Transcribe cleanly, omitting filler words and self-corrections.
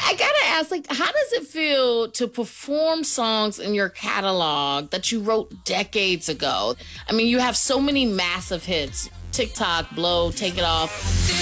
I gotta ask, like, how does it feel to perform songs in your catalog that you wrote decades ago? I mean, you have so many massive hits. TikTok, Blow, Take It Off.